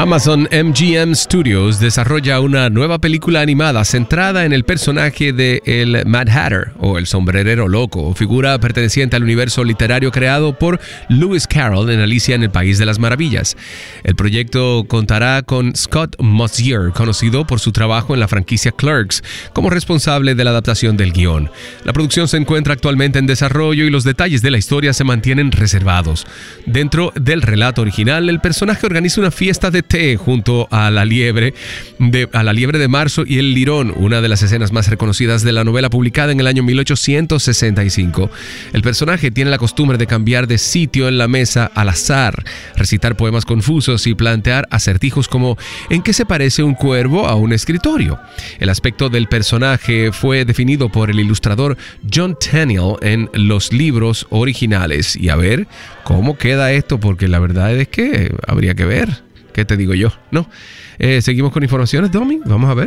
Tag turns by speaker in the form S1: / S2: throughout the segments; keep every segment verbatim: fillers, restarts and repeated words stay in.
S1: Amazon M G M Studios desarrolla una nueva película animada centrada en el personaje de el Mad Hatter, o el sombrerero loco, figura perteneciente al universo literario creado por Lewis Carroll en Alicia en el País de las Maravillas. El proyecto contará con Scott Mosier, conocido por su trabajo en la franquicia Clerks, como responsable de la adaptación del guión. La producción se encuentra actualmente en desarrollo y los detalles de la historia se mantienen reservados. Dentro del relato original, el personaje organiza una fiesta de té junto a la liebre de, a la liebre de marzo y el lirón, una de las escenas más reconocidas de la novela publicada en el año mil ochocientos sesenta y cinco. El personaje tiene la costumbre de cambiar de sitio en la mesa al azar, recitar poemas confusos y plantear acertijos como ¿en qué se parece un cuervo a un escritorio? El aspecto del personaje fue definido por el ilustrador John Tenniel en los libros originales. Y a ver cómo queda esto, porque la verdad es que habría que ver. ¿Qué te digo yo? No. Eh, Seguimos con informaciones, Domi. Vamos a ver.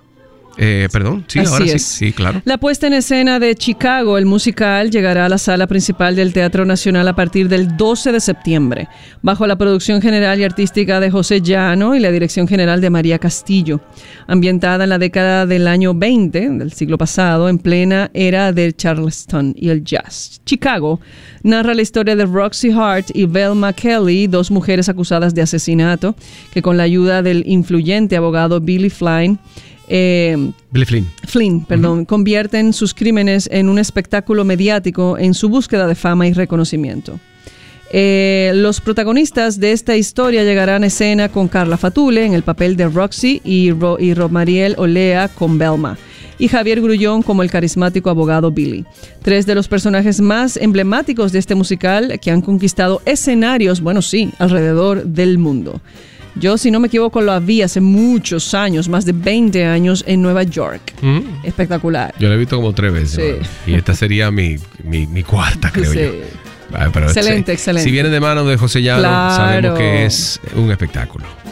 S1: Eh, perdón, sí,
S2: Así
S1: ahora
S2: es.
S1: sí, sí, claro.
S2: La puesta en escena de Chicago, el musical, llegará a la sala principal del Teatro Nacional a partir del doce de septiembre, bajo la producción general y artística de José Llano y la dirección general de María Castillo. Ambientada en la década del año veinte, del siglo pasado, en plena era del Charleston y el jazz. Chicago narra la historia de Roxy Hart y Velma Kelly, dos mujeres acusadas de asesinato, que con la ayuda del influyente abogado Billy Flynn, Eh,
S1: Billy Flynn.
S2: Flynn, perdón, uh-huh. convierten sus crímenes en un espectáculo mediático en su búsqueda de fama y reconocimiento. Eh, los protagonistas de esta historia llegarán a escena con Carla Fatule en el papel de Roxy y, Ro- y Romariel Olea con Velma, y Javier Grullón como el carismático abogado Billy. Tres de los personajes más emblemáticos de este musical que han conquistado escenarios, bueno sí, alrededor del mundo. Yo, si no me equivoco, lo vi hace muchos años, más de veinte años en Nueva York. Mm. Espectacular.
S1: Yo lo he visto como tres veces. Sí. Y esta sería mi, mi, mi cuarta, creo sí. yo. Pero
S2: excelente,
S1: sí.
S2: excelente.
S1: Si viene de manos de José Llano,
S2: claro.
S1: sabemos que es un espectáculo.